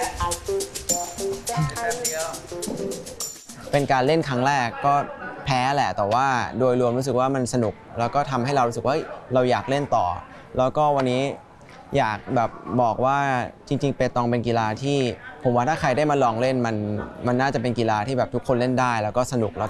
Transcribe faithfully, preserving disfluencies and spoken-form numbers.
เป็นการเล่นครั้งแรกก็แพ้แหละแต่ว่าโดยรวมรู้สึกว่ามันสนุกแล้วก็ทำให้เรารู้สึกว่าเราอยากเล่นต่อแล้วก็วันนี้อยากแบบบอกว่าจริงๆเปตองเป็นกีฬาที่ผมว่าถ้าใครได้มาลองเล่นมันมันน่าจะเป็นกีฬาที่แบบทุกคนเล่นได้แล้วก็สนุกแล้ว